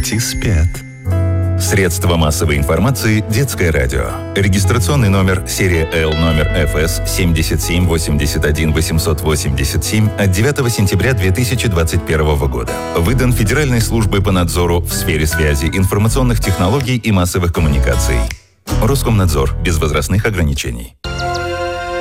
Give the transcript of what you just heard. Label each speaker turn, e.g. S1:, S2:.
S1: Дети спят.
S2: Средства массовой информации «Детское радио». Регистрационный номер серия Л номер ФС 77 81 887 от 9 сентября 2021 года. Выдан Федеральной службой по надзору в сфере связи, информационных технологий и массовых коммуникаций. Роскомнадзор. Без возрастных ограничений.